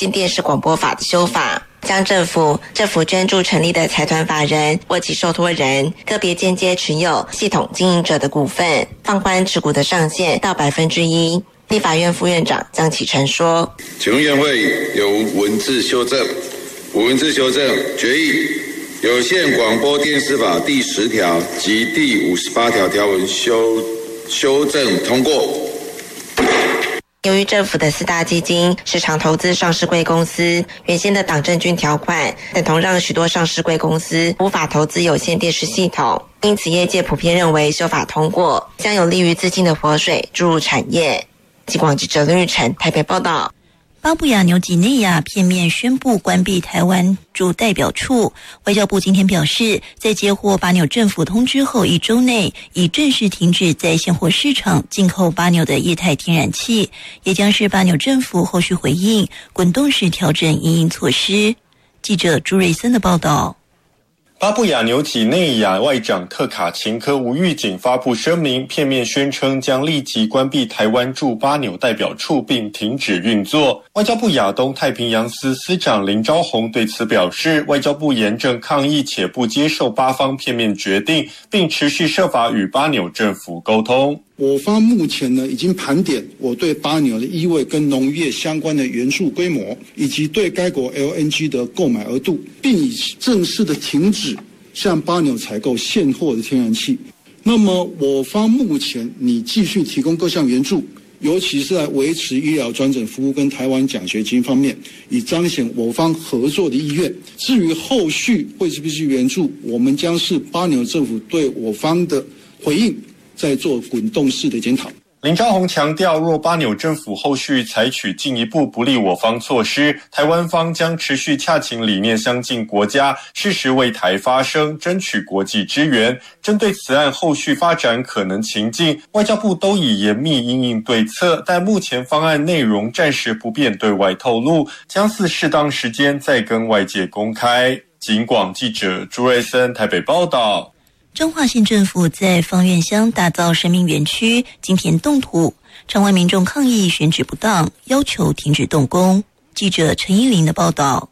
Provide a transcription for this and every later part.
线电视广播法的修法，将政府捐助成立的财团法人或其受托人个别间接持有系统经营者的股份放宽持股的上限到1%。立法院副院长江启臣说： 请问院会有无文字修正？无文字修正决议有线广播电视法第10条及第58条条文修正通过。 由于政府的4大基金市场投资上市柜公司原先的党政军条款等同让许多上市柜公司无法投资有线电视系统，因此业界普遍认为修法通过将有利于资金的活水注入产业。疾广记者林玉成台北报道。 巴布亚纽几内亚片面宣布关闭台湾驻代表处。外交部今天表示，在接获巴纽政府通知后1周内，已正式停止在现货市场进口巴纽的液态天然气，也将是巴纽政府后续回应滚动式调整因应措施。记者朱瑞森的报道。 巴布亚纽几内亚外长特卡琴科无预警发布声明，片面宣称将立即关闭台湾驻巴纽代表处并停止运作。外交部亚东太平洋司司长林昭宏对此表示，外交部严正抗议且不接受巴方片面决定，并持续设法与巴纽政府沟通。 我方目前已经盘点我对巴纽的依卫跟农业相关的援助规模，以及对该国 LNG 的购买额度，并已正式的停止向巴纽采购现货的天然气。那么我方目前拟继续提供各项援助，尤其是在维持医疗转诊服务跟台湾奖学金方面，以彰显我方合作的意愿。至于后续会是不是援助，我们将是巴纽政府对我方的回应，在做滚动式的检讨。 林昭宏强调，若巴纽政府后续采取进一步不利我方措施，台湾方将持续洽请理念相近国家，适时为台发声，争取国际支援。针对此案后续发展可能情境，外交部都已严密因应对策，但目前方案内容暂时不便对外透露，将似适当时间再跟外界公开。警广记者朱瑞森台北报道。 彰化县政府在芳苑乡打造生命园区，今天动土，场外民众抗议选址不当，要求停止动工。记者陈依林的报道。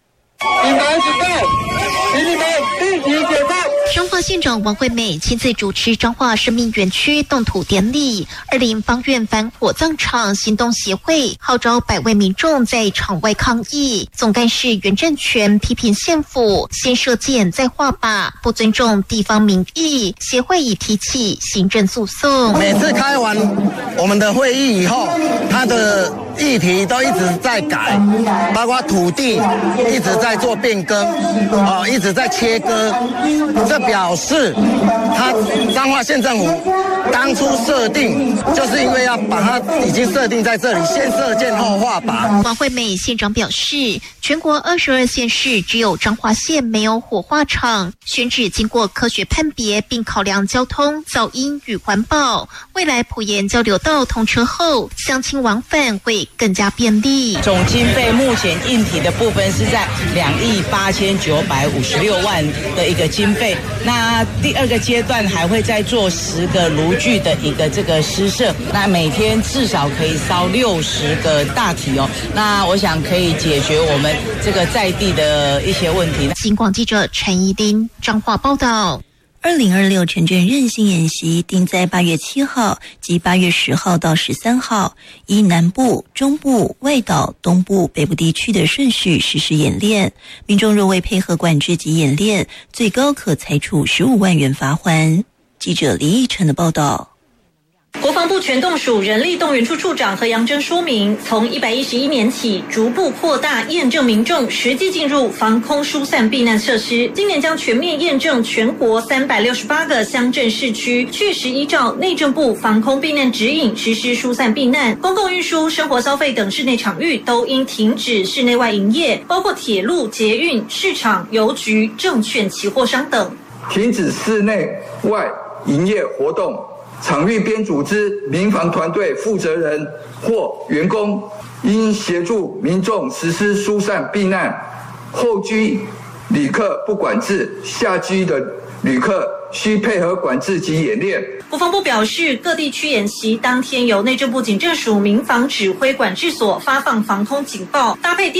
彰化县长王惠美亲自主持彰化生命园区动土典礼。20芳苑反火葬场行动协会号召100位民众在场外抗议。总干事袁振全批评县府先射箭再画靶，不尊重地方民意。协会已提起行政诉讼。 每次开完我们的会议以后，他的议题都一直在改，包括土地一直在做变更，一直在切割。这表示他彰化县政府当初设定就是因为要把它已经设定在这里，先射箭后画靶。 王惠美县长表示，全国22县市只有彰化县没有火化场，选址经过科学判别，并考量交通、噪音与环保。未来埔盐交流道通车后，乡亲往返会更加便利。 总经费目前硬体的部分是在28956万的一个经费。那第2个阶段还会再做10个炉具的一个这个施设，那每天至少可以烧60个大体哦。那我想可以解决我们这个在地的一些问题。 警广记者陈怡丁彰化报道。 2026城镇韧性演习定在8月7号及8月10号到13号，以南部、中部、外岛、东部、北部地区的顺序实施演练。民众若未配合管制及演练，最高可裁处15万元罚锾。记者李义成的报道。 国防部全动署人力动员处处长何杨珍说明，从111年起逐步扩大验证民众实际进入防空疏散避难设施，今年将全面验证全国368个乡镇市区，确实依照内政部防空避难指引实施疏散避难。公共运输、生活消费等室内场域都应停止室内外营业，包括铁路、捷运、市场、邮局、证券期货商等。 停止室内外营业活动。场域编组织民防团队负责人或员工应协助民众实施疏散避难，后居旅客不管制，下居的旅客需配合管制及演练。 国防部表示，各地区演习当天由内政部警政署民防指挥管制所发放防空警报，搭配